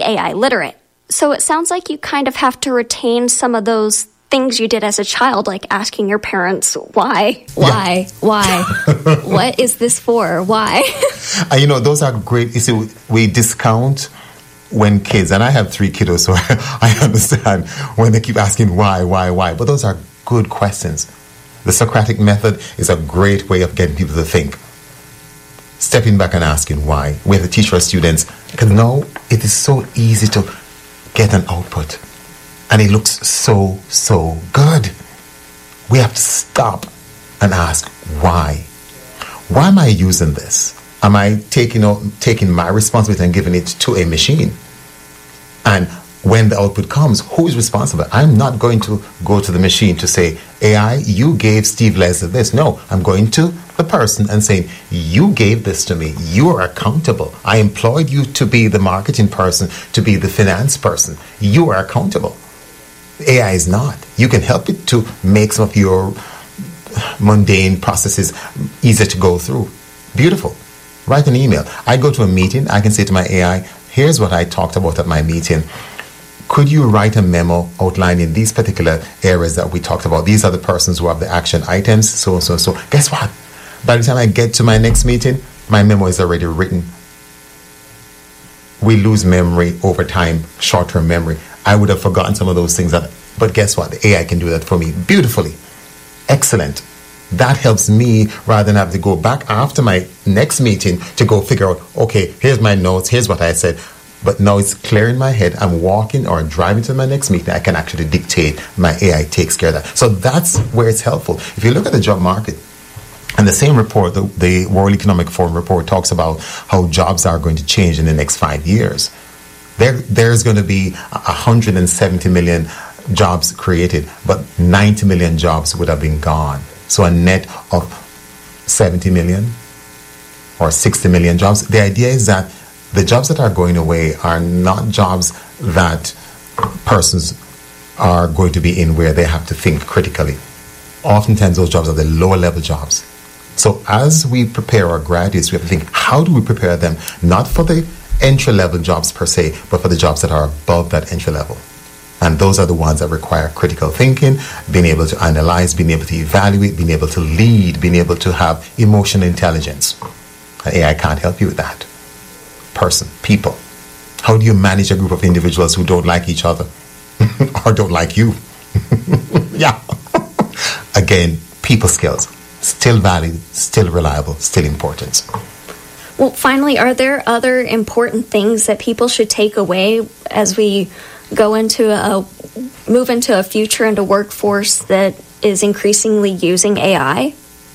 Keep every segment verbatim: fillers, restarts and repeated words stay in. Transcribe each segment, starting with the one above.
A I literate. So it sounds like you kind of have to retain some of those things you did as a child, like asking your parents, why? Why? Yeah. Why? What is this for? Why? uh, you know, those are great. You see, we discount when kids, and I have three kiddos, so I understand when they keep asking why, why, why. But those are good questions. The Socratic method is a great way of getting people to think. Stepping back and asking why. We have to teach our students, because now it is so easy to get an output. And it looks so, so good. We have to stop and ask why. Why am I using this? Am I taking out, taking my responsibility and giving it to a machine? And when the output comes, who is responsible? I'm not going to go to the machine to say, A I, you gave Steve Leslie this. No, I'm going to the person and saying, you gave this to me. You are accountable. I employed you to be the marketing person, to be the finance person. You are accountable. A I is not. You can help it to make some of your mundane processes easier to go through. Beautiful. Write an email. I go to a meeting. I can say to my A I, here's what I talked about at my meeting. Could you write a memo outlining these particular areas that we talked about? These are the persons who have the action items, so and so and so. Guess what? By the time I get to my next meeting, my memo is already written. We lose memory over time, short-term memory. I would have forgotten some of those things, that, but guess what? The A I can do that for me beautifully. Excellent. That helps me rather than have to go back after my next meeting to go figure out, okay, here's my notes, here's what I said. But now it's clear in my head. I'm walking or driving to my next meeting. I can actually dictate. My A I takes care of that. So that's where it's helpful. If you look at the job market, and the same report, the, the World Economic Forum report, talks about how jobs are going to change in the next five years. There, there's going to be one hundred seventy million jobs created, but ninety million jobs would have been gone. So a net of seventy million or sixty million jobs. The idea is that the jobs that are going away are not jobs that persons are going to be in where they have to think critically. Oftentimes those jobs are the lower level jobs. So as we prepare our graduates, we have to think, how do we prepare them? Not for the entry level jobs per se, but for the jobs that are above that entry level. And those are the ones that require critical thinking, being able to analyze, being able to evaluate, being able to lead, being able to have emotional intelligence. And A I can't help you with that. Person, people. How do you manage a group of individuals who don't like each other or don't like you? Yeah. Again, people skills. Still valid, still reliable, still important. Well, finally, are there other important things that people should take away as we go into a move into a future and a workforce that is increasingly using A I?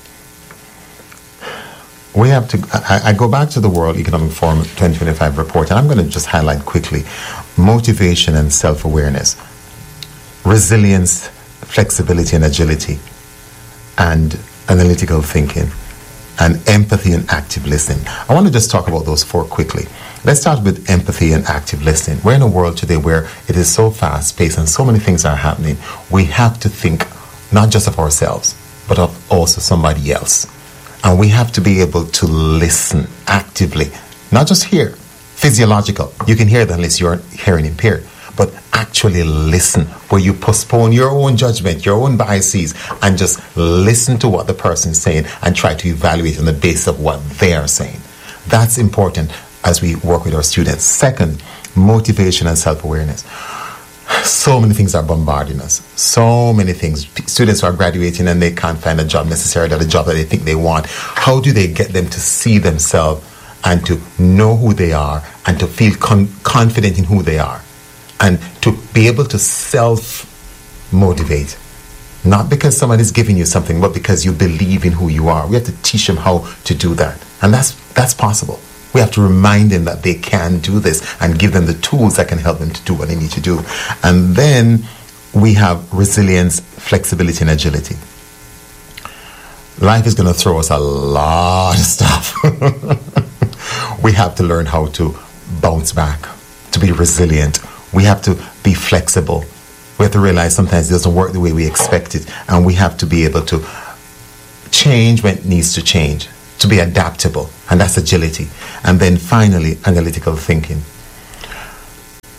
We have to, I, I go back to the World Economic Forum twenty twenty-five report, and I'm going to just highlight quickly motivation and self-awareness, resilience, flexibility and agility, and analytical thinking, and empathy and active listening. I want to just talk about those four quickly. Let's start with empathy and active listening. We're in a world today where it is so fast-paced and so many things are happening. We have to think not just of ourselves, but of also somebody else. And we have to be able to listen actively, not just hear, physiological. You can hear that unless you're hearing impaired, but actually listen, where you postpone your own judgment, your own biases, and just listen to what the person is saying and try to evaluate on the basis of what they are saying. That's important as we work with our students. Second, motivation and self-awareness. So many things are bombarding us. So many things. Students are graduating and they can't find a job necessarily, the job that they think they want. How do they get them to see themselves and to know who they are and to feel con- confident in who they are and to be able to self-motivate? Not because someone is giving you something, but because you believe in who you are. We have to teach them how to do that. And that's that's possible. We have to remind them that they can do this and give them the tools that can help them to do what they need to do. And then we have resilience, flexibility, and agility. Life is going to throw us a lot of stuff. We have to learn how to bounce back, to be resilient. We have to be flexible. We have to realize sometimes it doesn't work the way we expect it, and we have to be able to change when it needs to change, to be adaptable, and that's agility. And then finally, analytical thinking.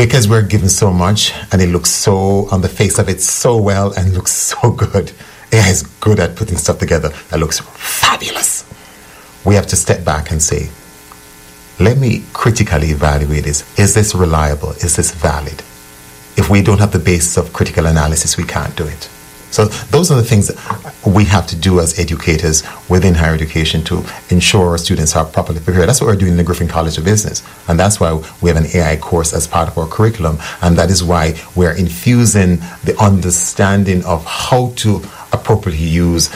Because we're given so much and it looks so, on the face of it, so well and looks so good. A I is good at putting stuff together that looks fabulous. We have to step back and say, let me critically evaluate this. Is this reliable? Is this valid? If we don't have the basis of critical analysis, we can't do it. So those are the things that we have to do as educators within higher education to ensure our students are properly prepared. That's what we're doing in the Griffin College of Business. And that's why we have an A I course as part of our curriculum. And that is why we're infusing the understanding of how to appropriately use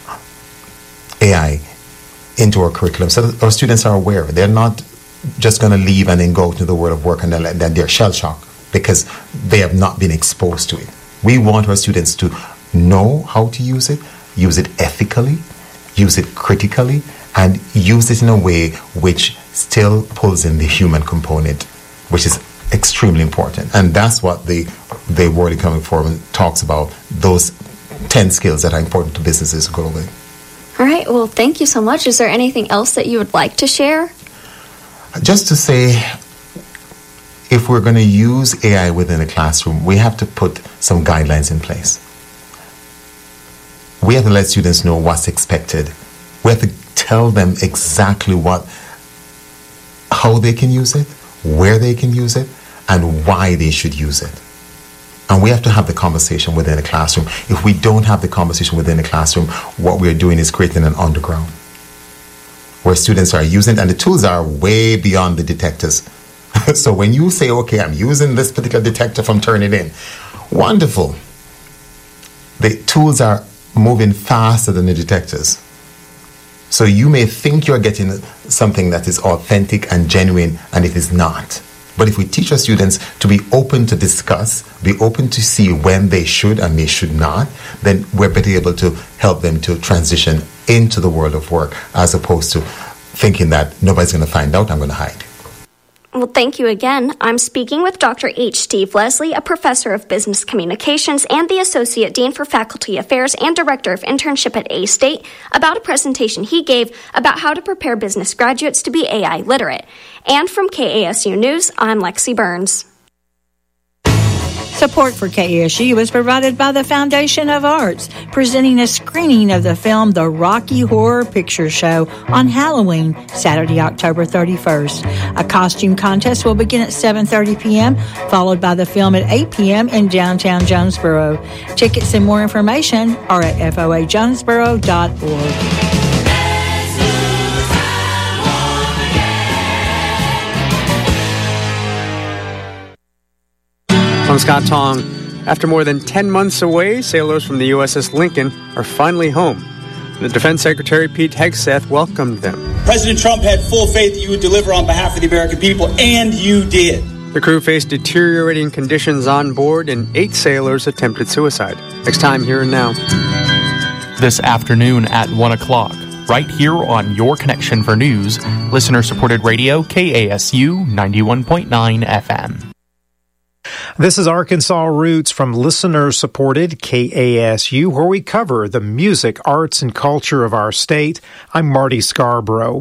A I into our curriculum so that our students are aware. They're not just going to leave and then go to the world of work and then, then they're shell-shocked because they have not been exposed to it. We want our students to know how to use it, use it ethically, use it critically, and use it in a way which still pulls in the human component, which is extremely important. And that's what the, the World Economic Forum talks about, those ten skills that are important to businesses globally. All right. Well, thank you so much. Is there anything else that you would like to share? Just to say, if we're going to use A I within a classroom, we have to put some guidelines in place. We have to let students know what's expected. We have to tell them exactly what, how they can use it, where they can use it, and why they should use it. And we have to have the conversation within a classroom. If we don't have the conversation within a classroom, what we're doing is creating an underground where students are using it, and the tools are way beyond the detectors. So when you say, okay, I'm using this particular detector from Turnitin, wonderful. The tools are moving faster than the detectors. So you may think you're getting something that is authentic and genuine, and it is not. But if we teach our students to be open to discuss, be open to see when they should and they should not, then we're better able to help them to transition into the world of work, as opposed to thinking that nobody's going to find out, I'm going to hide. Well, thank you again. I'm speaking with Doctor H. Steve Leslie, a professor of business communications and the Associate Dean for Faculty Affairs and Director of Internship at A-State, about a presentation he gave about how to prepare business graduates to be A I literate. And from K A S U News, I'm Lexi Burns. Support for K A S U is provided by the Foundation of Arts, presenting a screening of the film The Rocky Horror Picture Show on Halloween, Saturday, October thirty-first. A costume contest will begin at seven thirty p.m., followed by the film at eight p.m. in downtown Jonesboro. Tickets and more information are at f o a jonesboro dot org. I'm Scott Tong. After more than ten months away, sailors from the U S S Lincoln are finally home. The Defense Secretary Pete Hegseth welcomed them. President Trump had full faith that you would deliver on behalf of the American people, and you did. The crew faced deteriorating conditions on board, and eight sailors attempted suicide. Next time, Here and Now. This afternoon at one o'clock, right here on Your Connection for News, listener-supported radio K A S U ninety-one point nine F M. This is Arkansas Roots from listener-supported K A S U, where we cover the music, arts, and culture of our state. I'm Marty Scarborough.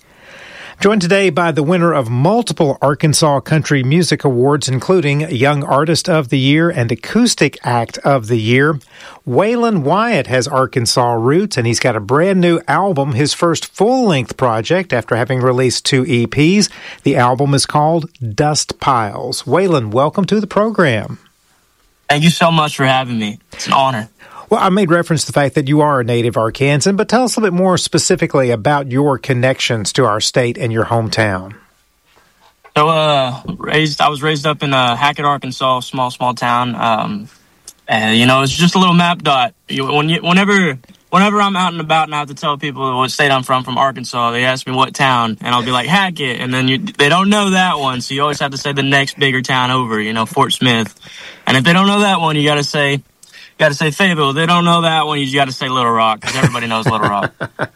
Joined today by the winner of multiple Arkansas Country Music Awards, including Young Artist of the Year and Acoustic Act of the Year. Waylon Wyatt has Arkansas roots, and he's got a brand new album, his first full-length project after having released two E Ps. The album is called Dust Piles. Waylon, welcome to the program. Thank you so much for having me. It's an honor. Well, I made reference to the fact that you are a native Arkansan, but tell us a little bit more specifically about your connections to our state and your hometown. So, uh, raised, I was raised up in uh, Hackett, Arkansas, small, small town. Um, and, you know, it's just a little map dot. You, when you, whenever, whenever I'm out and about and I have to tell people what state I'm from, from Arkansas, they ask me what town, and I'll be like, Hackett, and then you, they don't know that one, so you always have to say the next bigger town over, you know, Fort Smith. And if they don't know that one, you got to say... You got to say Fayetteville. They don't know that one. You got to say Little Rock, because everybody knows Little Rock.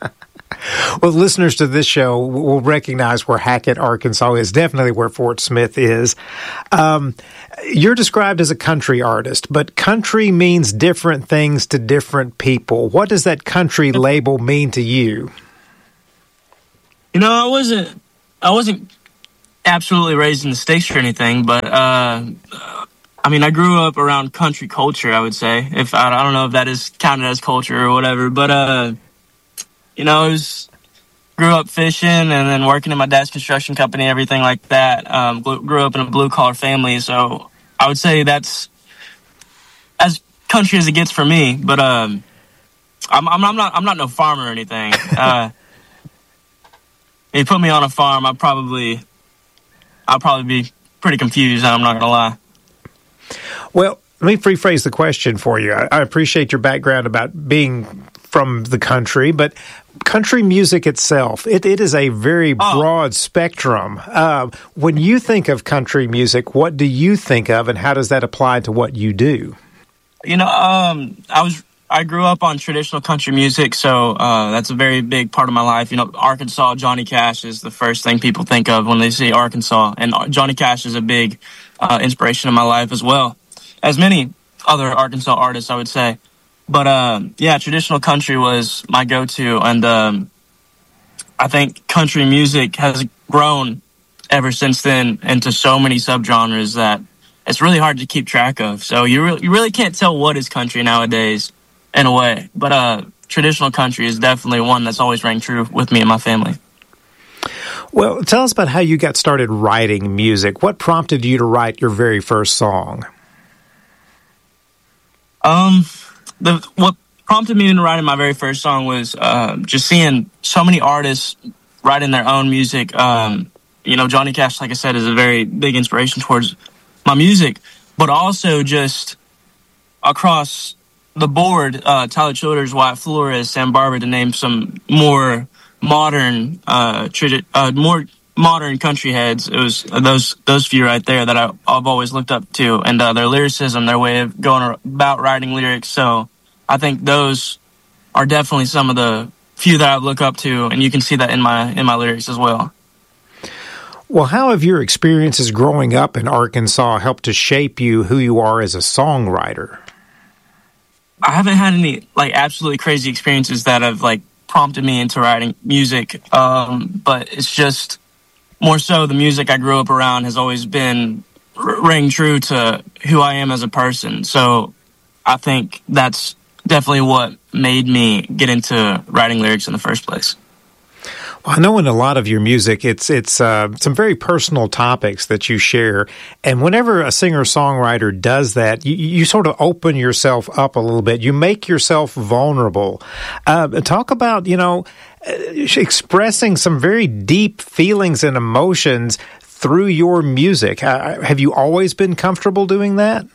Well, listeners to this show will recognize where Hackett, Arkansas is, definitely where Fort Smith is. Um, you're described as a country artist, but country means different things to different people. What does that country label mean to you? You know, I wasn't, I wasn't absolutely raised in the States or anything, but uh, I mean, I grew up around country culture, I would say. If I, I don't know if that is counted as culture or whatever, but uh, you know, I was grew up fishing and then working in my dad's construction company, everything like that. Um, grew up in a blue collar family, so I would say that's as country as it gets for me. But um, I'm, I'm, I'm not I'm not no farmer or anything. Uh, if you put me on a farm, I'd probably I'd probably be pretty confused. I'm not gonna lie. Well, let me rephrase the question for you. I, I appreciate your background about being from the country, but country music itself, it, it is a very oh. broad spectrum. Uh, when you think of country music, what do you think of, and how does that apply to what you do? You know, um, I was I grew up on traditional country music, so uh, that's a very big part of my life. You know, Arkansas, Johnny Cash is the first thing people think of when they see Arkansas, and Johnny Cash is a big uh, inspiration in my life as well, as many other Arkansas artists, I would say. But, uh, yeah, traditional country was my go-to, and um, I think country music has grown ever since then into so many subgenres that it's really hard to keep track of. So you, re- you really can't tell what is country nowadays, in a way. But uh, traditional country is definitely one that's always rang true with me and my family. Well, tell us about how you got started writing music. What prompted you to write your very first song? Um... The, what prompted me into writing my very first song was uh, just seeing so many artists writing their own music. Um, you know, Johnny Cash, like I said, is a very big inspiration towards my music, but also just across the board, uh, Tyler Childers, Wyatt Flores, Sam Barber, to name some more modern, uh, tradi- uh, more modern country heads. It was those those few right there that I, I've always looked up to, and uh, their lyricism, their way of going about writing lyrics. So I think those are definitely some of the few that I look up to, and you can see that in my in my lyrics as well. Well, how have your experiences growing up in Arkansas helped to shape you who you are as a songwriter? I haven't had any like absolutely crazy experiences that have like prompted me into writing music, um, but it's just more so the music I grew up around has always been r- rang true to who I am as a person. So I think that's definitely what made me get into writing lyrics in the first place. Well, I know in a lot of your music, it's it's uh, some very personal topics that you share. And whenever a singer-songwriter does that, you, you sort of open yourself up a little bit. You make yourself vulnerable. Uh, talk about, you know, expressing some very deep feelings and emotions through your music. Uh, have you always been comfortable doing that?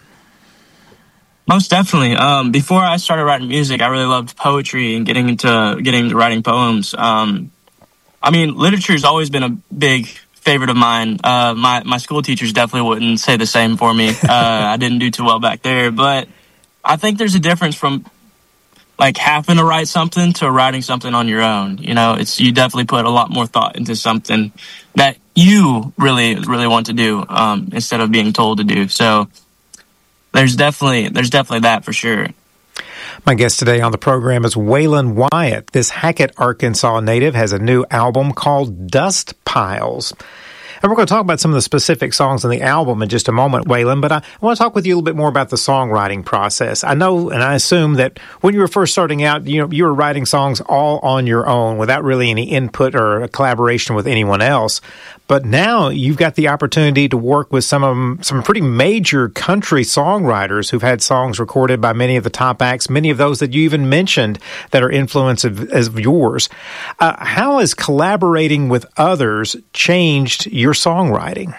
Most definitely. Um, before I started writing music, I really loved poetry and getting into getting into writing poems. Um, I mean, literature has always been a big favorite of mine. Uh, my my school teachers definitely wouldn't say the same for me. Uh, I didn't do too well back there, but I think there's a difference from like having to write something to writing something on your own. You know, it's you definitely put a lot more thought into something that you really really want to do um, instead of being told to do. So there's definitely there's definitely that for sure. My guest today on the program is Waylon Wyatt. This Hackett, Arkansas native has a new album called Dust Piles. And we're going to talk about some of the specific songs in the album in just a moment, Waylon, but I want to talk with you a little bit more about the songwriting process. I know and I assume that when you were first starting out, you know, you were writing songs all on your own without really any input or a collaboration with anyone else. But now you've got the opportunity to work with some of them, some pretty major country songwriters who've had songs recorded by many of the top acts, many of those that you even mentioned that are influences of, of yours. Uh, how has collaborating with others changed your songwriting?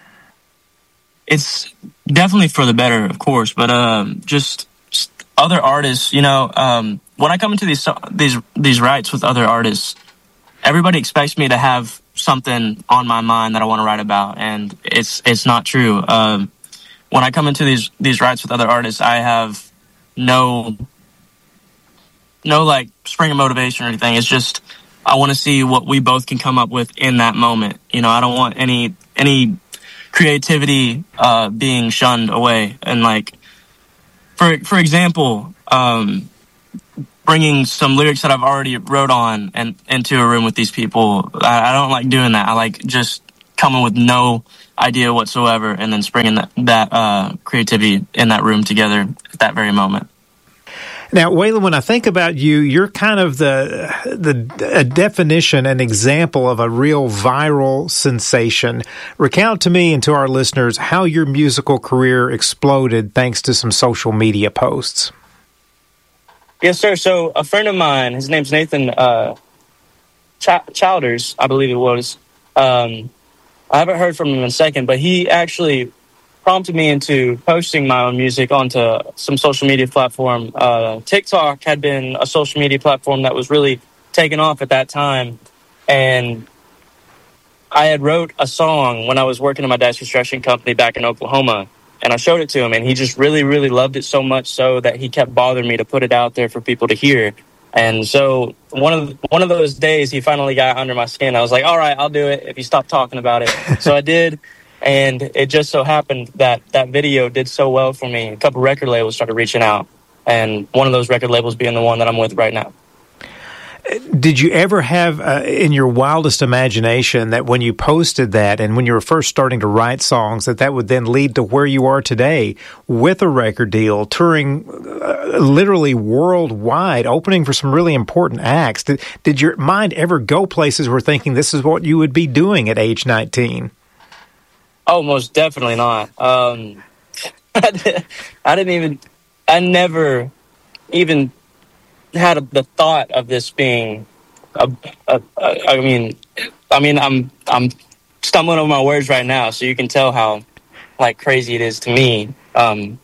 It's definitely for the better, of course, but um, just, just other artists, you know, um, when I come into these these these writes with other artists, everybody expects me to have something on my mind that I want to write about, and it's it's not true. Um, when I come into these these writes with other artists, I have no no like spring of motivation or anything. It's just I want to see what we both can come up with in that moment. You know, I don't want any any creativity uh, being shunned away. And like for for example, um, bringing some lyrics that I've already wrote on and into a room with these people, I, I don't like doing that. I like just coming with no idea whatsoever, and then springing that, that uh, creativity in that room together at that very moment. Now, Waylon, when I think about you, you're kind of the the a definition, an example of a real viral sensation. Recount to me and to our listeners how your musical career exploded thanks to some social media posts. Yes, sir. So a friend of mine, his name's Nathan uh, Ch- Childers, I believe it was. Um, I haven't heard from him in a second, but he actually prompted me into posting my own music onto some social media platform. Uh, TikTok had been a social media platform that was really taken off at that time. And I had wrote a song when I was working at my dad's construction company back in Oklahoma. And I showed it to him, and he just really, really loved it so much so that he kept bothering me to put it out there for people to hear. And so one of one of those days, he finally got under my skin. I was like, all right, I'll do it if you stop talking about it. So I did. And it just so happened that that video did so well for me. A couple record labels started reaching out, and one of those record labels being the one that I'm with right now. Did you ever have uh, in your wildest imagination that when you posted that and when you were first starting to write songs, that that would then lead to where you are today with a record deal, touring uh, literally worldwide, opening for some really important acts? Did, did your mind ever go places where thinking this is what you would be doing at age nineteen? Oh, most definitely not. Um, I didn't even, I never even had the thought of this being, a, a, a, I mean, I mean, I'm, I'm stumbling over my words right now, so you can tell how, like, crazy it is to me. Um,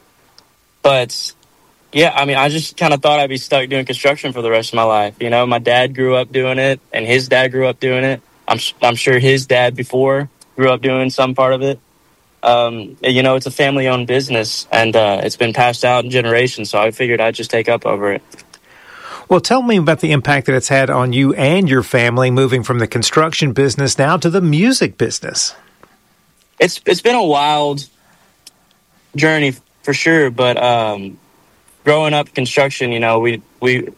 but yeah, I mean, I just kind of thought I'd be stuck doing construction for the rest of my life. You know, my dad grew up doing it, and his dad grew up doing it. I'm, I'm sure his dad before grew up doing some part of it. Um, you know, it's a family-owned business, and uh, it's been passed out in generations, so I figured I'd just take up over it. Well, tell me about the impact that it's had on you and your family moving from the construction business now to the music business. It's It's been a wild journey for sure, but um, growing up in construction, you know, we we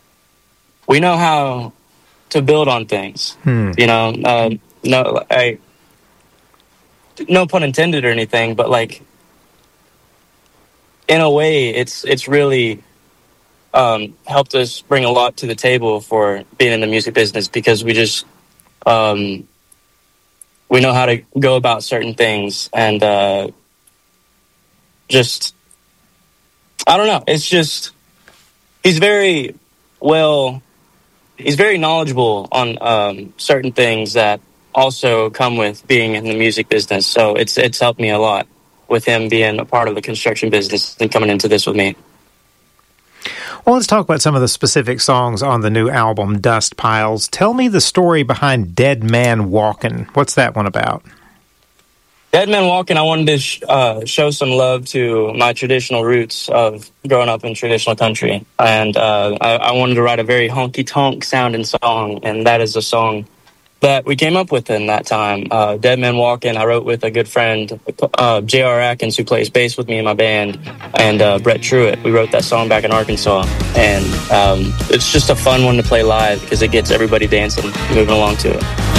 we know how to build on things, hmm. you know, uh, no, I... no pun intended or anything, but like in a way, it's it's really um, helped us bring a lot to the table for being in the music business, because we just um, we know how to go about certain things, and uh, just I don't know. It's just he's very well. He's very knowledgeable on um, certain things that also come with being in the music business. So it's it's helped me a lot with him being a part of the construction business and coming into this with me. Well, let's talk about some of the specific songs on the new album, Dust Piles. Tell me the story behind Dead Man Walkin'. What's that one about? Dead Man Walkin', I wanted to sh- uh, show some love to my traditional roots of growing up in traditional country. And uh, I-, I wanted to write a very honky-tonk sounding song, and that is a song that we came up with in that time. Uh, Dead Man Walkin', I wrote with a good friend, uh, J R Atkins, who plays bass with me in my band, and uh, Brett Truitt. We wrote that song back in Arkansas, and um, it's just a fun one to play live because it gets everybody dancing, moving along to it.